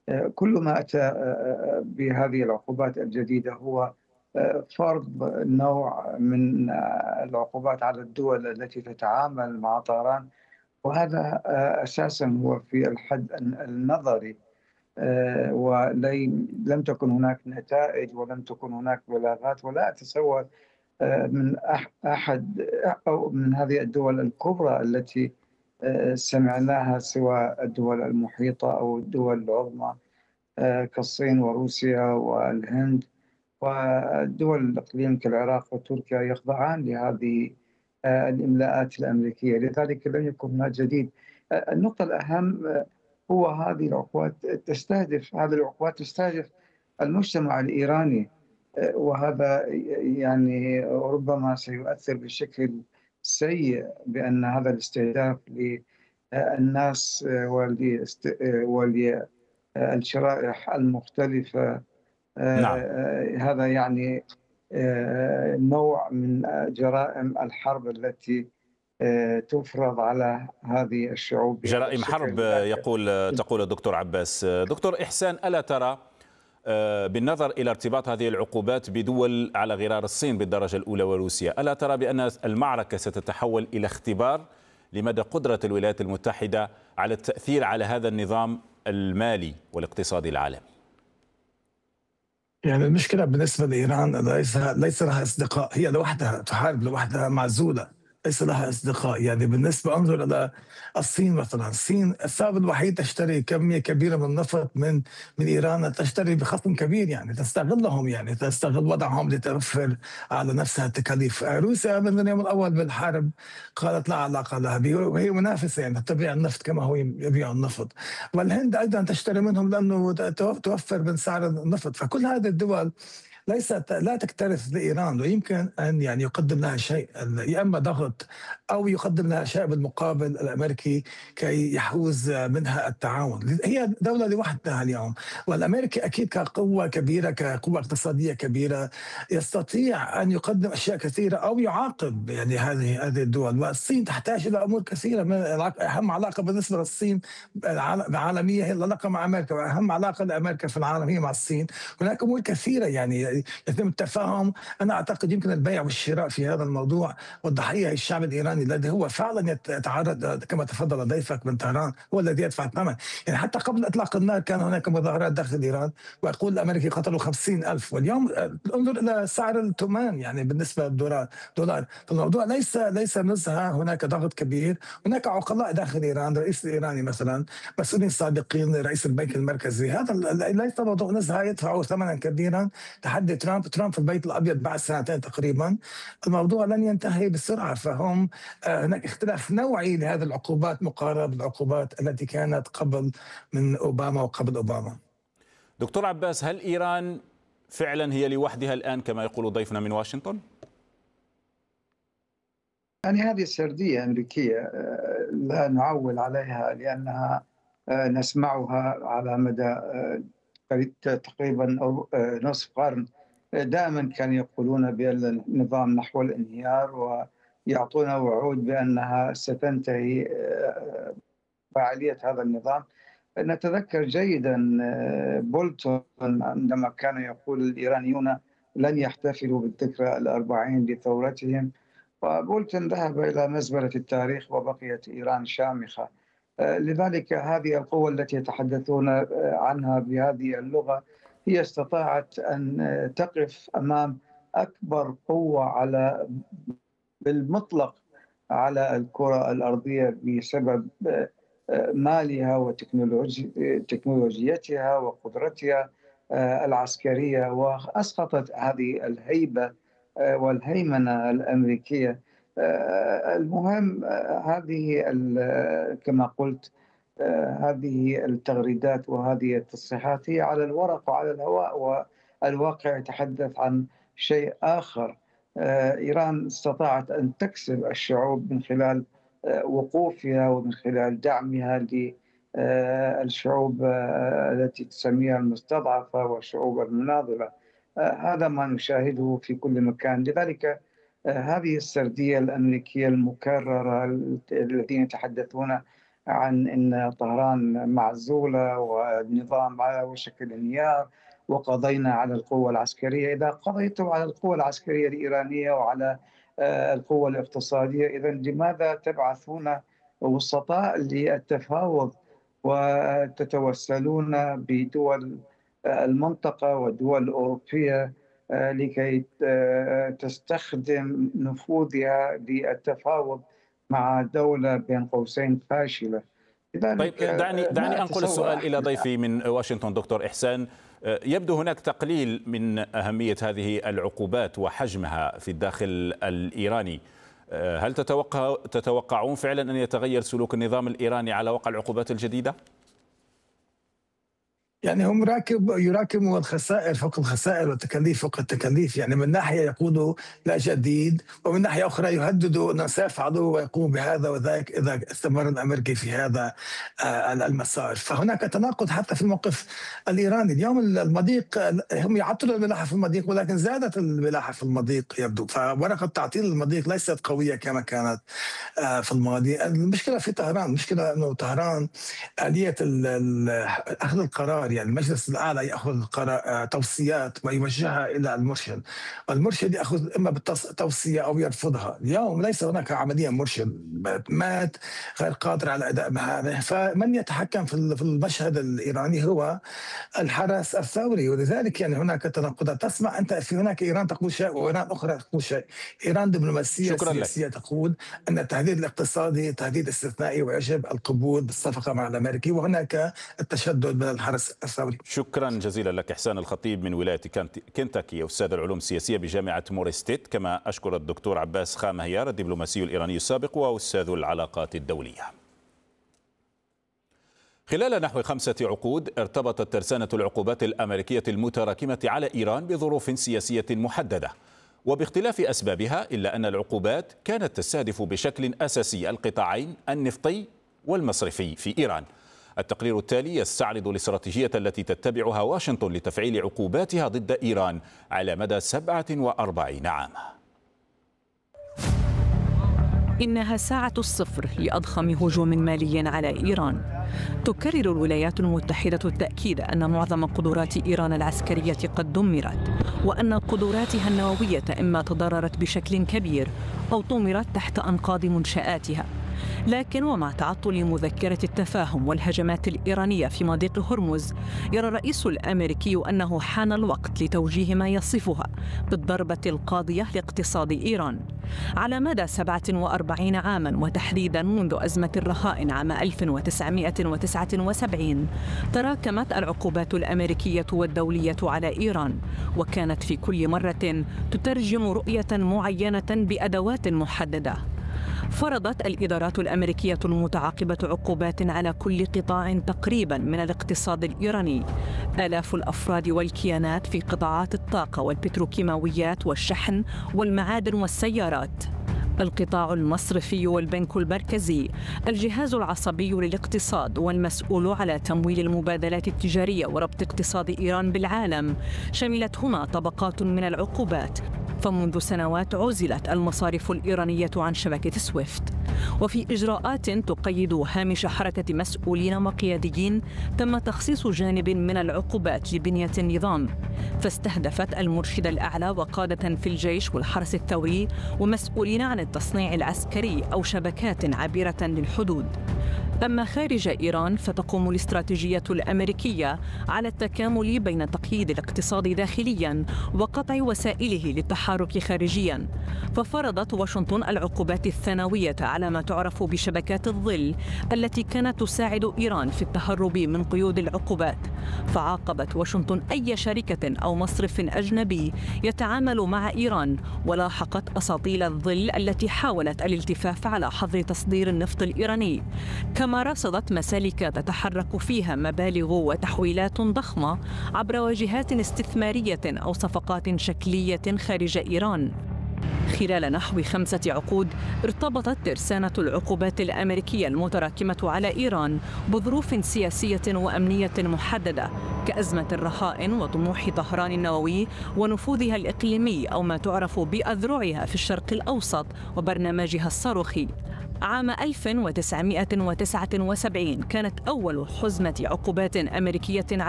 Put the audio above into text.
كل ما أتى بهذه العقوبات الجديدة هو فرض نوع من العقوبات على الدول التي تتعامل مع طهران، وهذا أساسا هو في الحد النظري. ولم تكن هناك نتائج ولم تكن هناك بلاغات، ولا أتصور من أحد أو من هذه الدول الكبرى التي سمعناها، سواء الدول المحيطة أو الدول العظمى كالصين وروسيا والهند والدول الإقليم كالعراق وتركيا، يخضعان لهذه الإملاءات الأمريكية. لذلك لم يكن هناك جديد. النقطة الأهم هو هذه العقوبات تستهدف المجتمع الإيراني، وهذا يعني ربما سيؤثر بشكل سيء، بأن هذا الاستهداف للناس وللشرائح المختلفة، نعم. هذا يعني نوع من جرائم الحرب التي تُفرض على هذه الشعوب بهذا جرائم الشكل. حرب لذلك تقول الدكتور عباس. دكتور إحسان، ألا ترى بالنظر إلى ارتباط هذه العقوبات بدول على غرار الصين بالدرجة الأولى وروسيا، ألا ترى بأن المعركة ستتحول إلى اختبار لمدى قدرة الولايات المتحدة على التأثير على هذا النظام المالي والاقتصادي العالمي؟ يعني المشكلة بالنسبة لإيران ليس لها أصدقاء، هي لوحدها تحارب لوحدها معزولة، ليس لها أصدقاء. يعني بالنسبة انظر إلى الصين مثلا، الصين السبب الوحيد تشتري كمية كبيرة من النفط من إيران، تشتري بخصم كبير، يعني تستغلهم، يعني تستغل وضعهم لتوفر على نفسها التكاليف. روسيا من اليوم الأول بالحرب قالت لا علاقة لها به، وهي منافسة يعني تبيع النفط كما هو يبيع النفط. والهند أيضا تشتري منهم لأنه توفر من سعر النفط. فكل هذه الدول لا تكترث لإيران، ويمكن أن يعني يقدم لها شيء، يا إما ضغط أو يقدم لها شيء بالمقابل الأمريكي كي يحوز منها التعاون. هي دولة لوحدها اليوم، والأمريكي أكيد كقوة كبيرة، كقوة اقتصادية كبيرة، يستطيع أن يقدم أشياء كثيرة أو يعاقب يعني هذه الدول. والصين تحتاج إلى أمور كثيرة. من أهم علاقة بالنسبة للصين العالمية هي العلاقة مع أمريكا، وأهم علاقة لأمريكا في العالم هي مع الصين. هناك امور كثيره يعني يتم التفاهم. انا اعتقد يمكن البيع والشراء في هذا الموضوع، والضحيه هي الشعب الايراني الذي هو فعلا يتعرض كما تفضل ضيفك من طهران، هو الذي يدفع الثمن. يعني حتى قبل اطلاق النار كان هناك مظاهرات داخل ايران، ويقول الامريكي قتلوا 50,000، واليوم انظر الى سعر الثمان يعني بالنسبه للدولار. فالموضوع ليس نزهه، هناك ضغط كبير، هناك عقلاء داخل ايران، الرئيس الايراني مثلا، مسؤولين سابقين، رئيس البنك المركزي، هذا ليس موضوع نزهه يدفعوا ثمنا كبيرا. تحدي ترامب في البيت الابيض بعد سنتين تقريبا، الموضوع لن ينتهي بسرعه. فهم هناك اختلاف نوعي لهذه العقوبات مقارنه بالعقوبات التي كانت قبل من اوباما وقبل اوباما. دكتور عباس، هل إيران فعلا هي لوحدها الآن كما يقول ضيفنا من واشنطن؟ يعني هذه سردية أمريكية لا نعول عليها، لأنها نسمعها على مدى تقريبا نصف قرن. دائما كانوا يقولون بأن النظام نحو الانهيار، ويعطون وعود بأنها ستنتهي فعالية هذا النظام. نتذكر جيدا بولتون عندما كان يقول الإيرانيون لن يحتفلوا بالذكرى الأربعين لثورتهم، وبولتون ذهب إلى مزبلة التاريخ وبقيت إيران شامخة. لذلك هذه القوة التي يتحدثون عنها بهذه اللغة هي استطاعت أن تقف أمام أكبر قوة بالمطلق على الكرة الأرضية، بسبب مالها وتكنولوجيتها وقدرتها العسكرية، وأسقطت هذه الهيبة والهيمنة الأمريكية. المهم هذه كما قلت هذه التغريدات وهذه التصريحات هي على الورق وعلى الهواء، والواقع يتحدث عن شيء آخر. إيران استطاعت أن تكسب الشعوب من خلال وقوفها ومن خلال دعمها للشعوب التي تسميها المستضعفة والشعوب المناضلة. هذا ما نشاهده في كل مكان. لذلك هذه السردية الأمريكية المكررة الذين يتحدثون عن أن طهران معزولة والنظام على وشك الانهيار، وقضينا على القوة العسكرية. إذا قضيتم على القوة العسكرية الإيرانية وعلى القوة الاقتصادية، إذا لماذا تبعثون وسطاء للتفاوض وتتوسلون بدول المنطقة والدول الأوروبية لكي تستخدم نفوذها للتفاوض مع دولة بين قوسين فاشلة؟ طيب دعني أنقل السؤال إلى ضيفي من واشنطن دكتور إحسان. يبدو هناك تقليل من أهمية هذه العقوبات وحجمها في الداخل الإيراني. هل تتوقعون فعلا أن يتغير سلوك النظام الإيراني على وقع العقوبات الجديدة؟ يعني هم يراكموا الخسائر فوق الخسائر والتكاليف فوق التكاليف. يعني من ناحية يقولوا لا جديد، ومن ناحية أخرى يهددوا أن سيفعلوا ويقوموا بهذا وذاك إذا استمر الأمريكي في هذا المسار. فهناك تناقض حتى في الموقف الإيراني. اليوم المضيق، هم يعطلوا الملاحة في المضيق ولكن زادت الملاحة في المضيق يبدو، فورقة تعطيل المضيق ليست قوية كما كانت في الماضي. المشكلة في طهران، المشكلة أنه طهران آلية أخذ القرار، يعني المجلس الأعلى يأخذ توصيات ويوجهها إلى المرشد، والمرشد يأخذ إما بالتوصية أو يرفضها. اليوم ليس هناك عملية مرشد، مات غير قادر على أداء مهامه. فمن يتحكم في المشهد الإيراني هو الحرس الثوري، ولذلك يعني هناك تناقضات. تسمع أنت في هناك إيران تقول شيء وإيران أخرى تقول شيء. إيران دبلوماسية سياسية تقول أن التهديد الاقتصادي تهديد استثنائي ويجب القبول بالصفقة مع الأمريكي، وهناك التشدد من الحرس الثوري. شكرا جزيلا لك إحسان الخطيب من ولاية كنتاكي، أستاذ العلوم السياسية بجامعة موريستيت. كما أشكر الدكتور عباس خامهيار الدبلوماسي الإيراني السابق وأستاذ العلاقات الدولية. خلال نحو 5 عقود ارتبطت ترسانة العقوبات الأمريكية المتراكمة على إيران بظروف سياسية محددة، وباختلاف أسبابها، إلا أن العقوبات كانت تستهدف بشكل أساسي القطاعين النفطي والمصرفي في إيران. التقرير التالي يستعرض الاستراتيجية التي تتبعها واشنطن لتفعيل عقوباتها ضد إيران على مدى 47 عاما. إنها ساعة الصفر لأضخم هجوم مالي على إيران. تكرر الولايات المتحدة التأكيد أن معظم قدرات إيران العسكرية قد دمرت، وأن قدراتها النووية إما تضررت بشكل كبير أو طمرت تحت أنقاض منشآتها. لكن ومع تعطل مذكرة التفاهم والهجمات الإيرانية في مضيق هرمز، يرى الرئيس الأمريكي أنه حان الوقت لتوجيه ما يصفها بالضربة القاضية لاقتصاد إيران. على مدى 47 عاما، وتحديدا منذ أزمة الرهائن عام 1979، تراكمت العقوبات الأمريكية والدولية على إيران، وكانت في كل مرة تترجم رؤية معينة بأدوات محددة. فرضت الإدارات الأمريكية المتعاقبة عقوبات على كل قطاع تقريبا من الاقتصاد الإيراني. آلاف الأفراد والكيانات في قطاعات الطاقة والبتروكيماويات والشحن والمعادن والسيارات. القطاع المصرفي والبنك المركزي، الجهاز العصبي للاقتصاد والمسؤول على تمويل المبادلات التجارية وربط اقتصاد إيران بالعالم، شملتهما طبقات من العقوبات. فمنذ سنوات عزلت المصارف الإيرانية عن شبكة سويفت، وفي إجراءات تقيد هامش حركة مسؤولين وقياديين تم تخصيص جانب من العقوبات لبنية النظام، فاستهدفت المرشد الأعلى وقادة في الجيش والحرس الثوري ومسؤولين عن التصنيع العسكري أو شبكات عابرة للحدود. أما خارج إيران، فتقوم الاستراتيجية الأمريكية على التكامل بين تقييد الاقتصاد داخلياً وقطع وسائله للتحرك خارجياً. ففرضت واشنطن العقوبات الثانوية على ما تعرف بشبكات الظل التي كانت تساعد إيران في التهرب من قيود العقوبات. فعاقبت واشنطن أي شركة أو مصرف أجنبي يتعامل مع إيران، ولاحقت أساطيل الظل التي حاولت الالتفاف على حظر تصدير النفط الإيراني، كما رصدت مسالك تتحرك فيها مبالغ وتحويلات ضخمة عبر واجهات استثمارية أو صفقات شكلية خارج إيران. خلال نحو 5 عقود ارتبطت ترسانة العقوبات الأمريكية المتراكمة على إيران بظروف سياسية وأمنية محددة، كأزمة الرهائن وطموح طهران النووي ونفوذها الإقليمي أو ما تعرف بأذرعها في الشرق الأوسط وبرنامجها الصاروخي. عام 1979 كانت أول حزمة عقوبات أمريكية